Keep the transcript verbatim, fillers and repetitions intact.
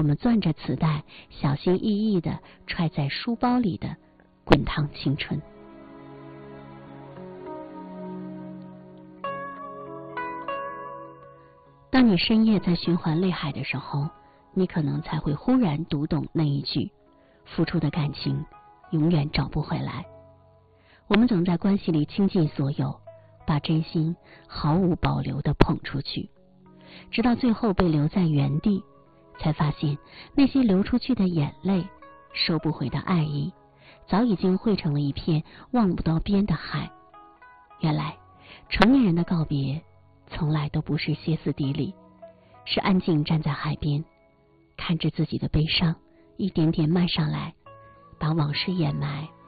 我们攥着磁带，小心翼翼地揣在书包里的滚烫青春。当你深夜在循环泪海的时候，你可能才会忽然读懂那一句：付出的感情永远找不回来。我们总在关系里倾尽所有，把真心毫无保留地捧出去，直到最后被留在原地，才发现那些流出去的眼泪，收不回的爱意，早已经汇成了一片望不到边的海。原来成年人的告别从来都不是歇斯底里，是安静站在海边，看着自己的悲伤一点点漫上来，把往事掩埋，